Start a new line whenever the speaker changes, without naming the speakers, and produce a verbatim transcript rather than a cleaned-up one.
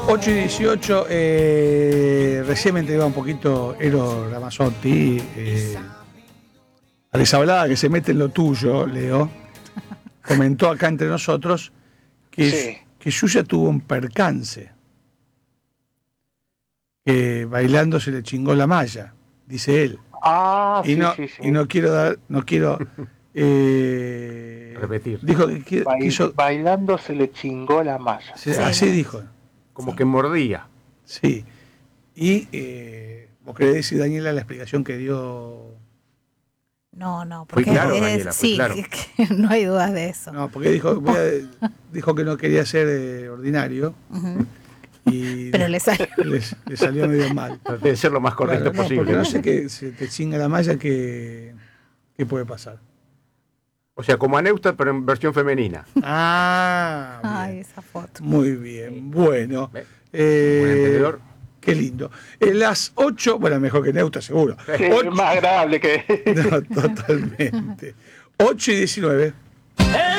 ocho y dieciocho, eh, recién me entregaba un poquito Ero Ramazzotti. Eh, a les hablaba que se mete en lo tuyo, Leo. Comentó acá entre nosotros que,
Sí.
que Yuya tuvo un percance. Que bailando se le chingó la malla, dice él.
Ah,
y
sí,
no,
sí, sí.
Y no quiero dar, no quiero eh,
repetir.
Dijo que qui-
Bail-
quiso.
Bailando se le chingó la malla.
se-
Sí.
Así dijo.
Como
Sí.
que mordía.
Sí. Y eh, vos querés decir, Daniela, la explicación que dio.
No, no,
Fue
porque
claro,
es-
Daniela, fue
sí,
claro.
es que no hay dudas de eso.
No, porque dijo, voy a- dijo que no quería ser eh, ordinario.
Ujú.
Y
Pero le salió.
le, le salió medio mal.
Traté de ser lo más correcto
Claro, no,
posible.
porque no sé qué se te chinga la malla, que qué puede pasar.
O sea, como Aneusta, pero en versión femenina.
Ah,
Ay,
bien.
esa foto.
Muy bien, bueno.
¿Ve?
Eh,
Buen entendedor.
Qué lindo. En las ocho, bueno, mejor que Neuta, seguro.
Sí,
Ocho-
más agradable que...
no, totalmente. ocho y diecinueve.